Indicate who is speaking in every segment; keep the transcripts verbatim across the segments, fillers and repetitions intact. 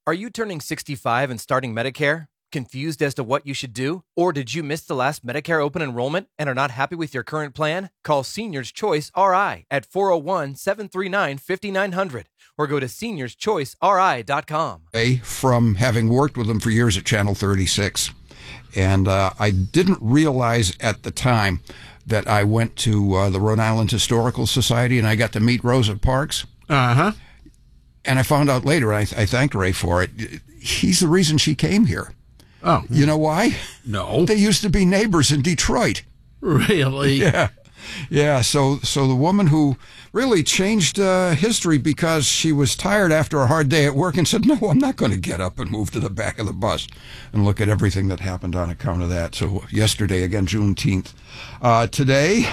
Speaker 1: Are you turning sixty-five and starting Medicare? Confused as to what you should do? Or did you miss the last Medicare open enrollment and are not happy with your current plan? Call Seniors Choice R I at four oh one, seven three nine, five nine zero zero or go to seniors choice r i dot com.
Speaker 2: From having worked with them for years at Channel thirty-six. And uh, I didn't realize at the time that I went to uh, the Rhode Island Historical Society and I got to meet Rosa Parks.
Speaker 3: Uh-huh.
Speaker 2: And I found out later, I, I thanked Ray for it, he's the reason she came here.
Speaker 3: Oh.
Speaker 2: You know why?
Speaker 3: No.
Speaker 2: They used to be neighbors in Detroit.
Speaker 3: Really?
Speaker 2: Yeah. Yeah, so so the woman who really changed uh, history because she was tired after a hard day at work and said, no, I'm not going to get up and move to the back of the bus and look at everything that happened on account of that. So yesterday, again, Juneteenth. Uh, today,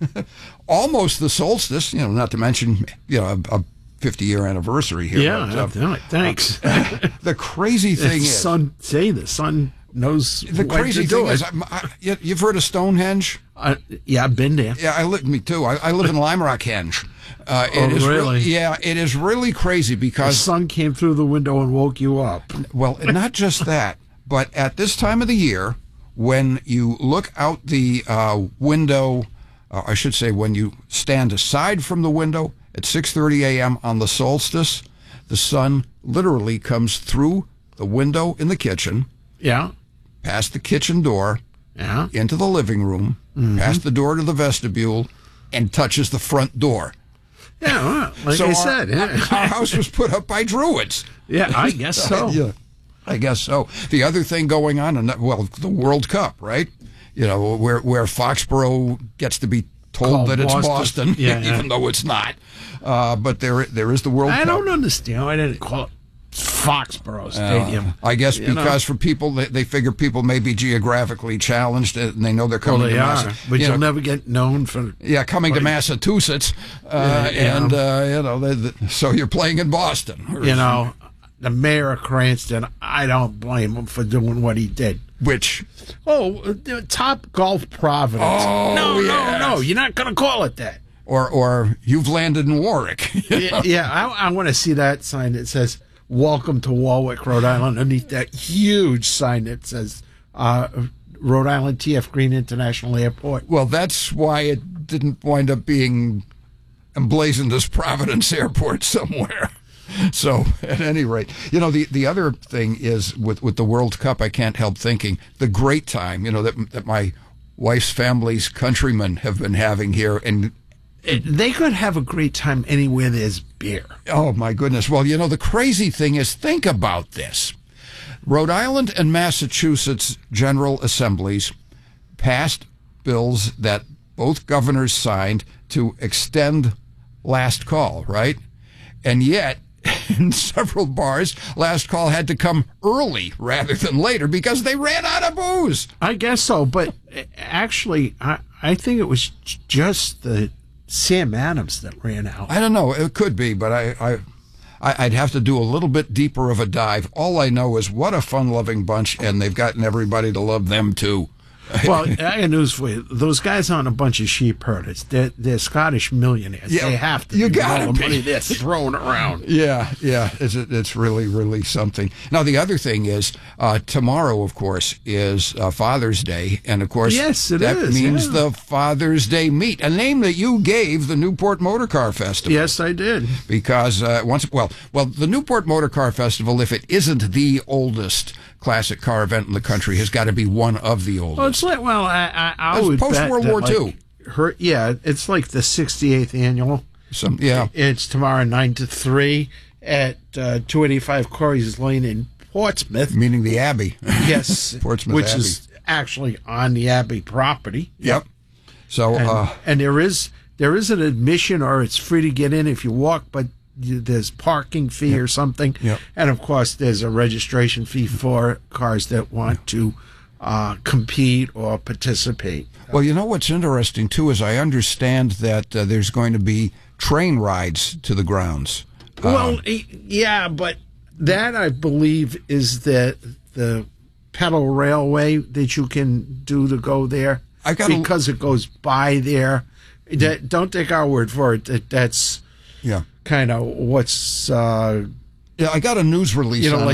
Speaker 2: almost the solstice, you know, not to mention, you know, a, a fifty-year anniversary here.
Speaker 3: Yeah,
Speaker 2: but, uh,
Speaker 3: thanks.
Speaker 2: Uh, the crazy thing
Speaker 3: the
Speaker 2: is...
Speaker 3: sun, say the sun knows
Speaker 2: The
Speaker 3: what
Speaker 2: crazy
Speaker 3: to do
Speaker 2: thing
Speaker 3: it.
Speaker 2: is, I, I, you've heard of Stonehenge?
Speaker 3: Uh, yeah, I've been there.
Speaker 2: Yeah, I live. Me too. I, I live in Lime Rock Henge. Uh, it
Speaker 3: oh,
Speaker 2: is
Speaker 3: really?
Speaker 2: Yeah, it is really crazy because
Speaker 3: the sun came through the window and woke you up.
Speaker 2: Well, not just that, but at this time of the year, when you look out the uh, window, uh, I should say, when you stand aside from the window at six thirty a.m. on the solstice, the sun literally comes through the window in the kitchen.
Speaker 3: Yeah.
Speaker 2: Past the kitchen door.
Speaker 3: Yeah.
Speaker 2: Into the living room, mm-hmm. past the door to the vestibule, and touches the front door.
Speaker 3: Yeah, well, like
Speaker 2: so
Speaker 3: I
Speaker 2: our,
Speaker 3: said. Yeah.
Speaker 2: Our house was put up by Druids.
Speaker 3: Yeah, I guess so.
Speaker 2: yeah, I guess so. The other thing going on, and well, the World Cup, right? You know, where where Foxborough gets to be told
Speaker 3: Called
Speaker 2: that it's
Speaker 3: Boston,
Speaker 2: Boston,
Speaker 3: yeah,
Speaker 2: even
Speaker 3: yeah.
Speaker 2: though it's not. Uh, but there there is the World
Speaker 3: I
Speaker 2: Cup.
Speaker 3: I don't understand. I didn't call it Foxborough Stadium.
Speaker 2: Uh, I guess
Speaker 3: you
Speaker 2: because
Speaker 3: know?
Speaker 2: for people, they, they figure people may be geographically challenged and they know they're coming
Speaker 3: well, they
Speaker 2: to
Speaker 3: are,
Speaker 2: Massachusetts.
Speaker 3: but
Speaker 2: you
Speaker 3: you'll
Speaker 2: know,
Speaker 3: never get known for.
Speaker 2: Yeah, coming
Speaker 3: like,
Speaker 2: to Massachusetts, uh,
Speaker 3: yeah, yeah.
Speaker 2: and uh, you know, they, they, so you're playing in Boston.
Speaker 3: You know, the mayor of Cranston. I don't blame him for doing what he did.
Speaker 2: Which?
Speaker 3: Oh, uh, Top Golf Providence.
Speaker 2: Oh,
Speaker 3: no,
Speaker 2: yes.
Speaker 3: no, no. You're not going to call it that.
Speaker 2: Or, or you've landed in Warwick.
Speaker 3: yeah, yeah, I, I want to see that sign that says "Welcome to Warwick, Rhode Island." Underneath that huge sign that says uh, "Rhode Island T F Green International Airport."
Speaker 2: Well, that's why it didn't wind up being emblazoned as Providence Airport somewhere. So, at any rate, you know, the, the other thing is with, with the World Cup, I can't help thinking the great time, you know, that that my wife's family's countrymen have been having here. And
Speaker 3: it, they could have a great time anywhere there's beer.
Speaker 2: Oh, my goodness. Well, you know, the crazy thing is, think about this. Rhode Island and Massachusetts General Assemblies passed bills that both governors signed to extend last call, right? And yet, in several bars, last call had to come early rather than later because they ran out of booze.
Speaker 3: I guess so, but actually, I, I think it was just the Sam Adams that ran out.
Speaker 2: I don't know. It could be, but I, I, I'd have to do a little bit deeper of a dive. All I know is what a fun-loving bunch, and they've gotten everybody to love them, too.
Speaker 3: Well, I got news for you. Those guys aren't a bunch of sheep herders. They're, they're Scottish millionaires.
Speaker 2: Yeah,
Speaker 3: they have to
Speaker 2: you
Speaker 3: be
Speaker 2: gotta
Speaker 3: all the
Speaker 2: be.
Speaker 3: money they're throwing around.
Speaker 2: Yeah, yeah. It's, it's really, really something. Now, the other thing is, uh, tomorrow, of course, is uh, Father's Day. And, of course,
Speaker 3: yes, it
Speaker 2: that
Speaker 3: is,
Speaker 2: means
Speaker 3: yeah.
Speaker 2: the Father's Day Meet, a name that you gave the Newport Motor Car Festival.
Speaker 3: Yes, I did.
Speaker 2: Because, uh, once, well, well, the Newport Motor Car Festival, if it isn't the oldest classic car event in the country, has got to be one of the oldest.
Speaker 3: Well, it's like, well, I, I, I would
Speaker 2: post
Speaker 3: bet
Speaker 2: World
Speaker 3: that,
Speaker 2: War
Speaker 3: like,
Speaker 2: Two.
Speaker 3: Her, yeah, it's like the sixty-eighth annual.
Speaker 2: Some, yeah.
Speaker 3: It's tomorrow nine to three at uh, two eighty-five Corey's Lane in Portsmouth.
Speaker 2: Meaning the Abbey.
Speaker 3: Yes.
Speaker 2: Portsmouth
Speaker 3: which
Speaker 2: Abbey.
Speaker 3: is actually on the Abbey property.
Speaker 2: Yep. So,
Speaker 3: and,
Speaker 2: uh,
Speaker 3: and there is there is an admission, or it's free to get in if you walk, but there's parking fee
Speaker 2: yep.
Speaker 3: or something.
Speaker 2: Yep.
Speaker 3: And, of course, there's a registration fee for cars that want to uh, compete or participate.
Speaker 2: Well, you know what's interesting, too, is I understand that uh, there's going to be train rides to the grounds.
Speaker 3: Well,
Speaker 2: Um,
Speaker 3: yeah, but that, I believe, is the the pedal railway that you can do to go there.
Speaker 2: I gotta,
Speaker 3: because it goes by there. That, don't take our word for it. That, that's
Speaker 2: yeah.
Speaker 3: kind of what's... Uh,
Speaker 2: Yeah, I got a news release
Speaker 3: you know,
Speaker 2: on
Speaker 3: like